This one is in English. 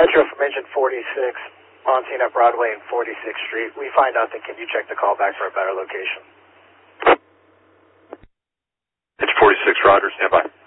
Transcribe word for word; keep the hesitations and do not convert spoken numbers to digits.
Metro from engine forty-six, on scene at Broadway and forty-sixth Street. We find out that can you check the call back for a better location? It's forty-six, Roger, stand by.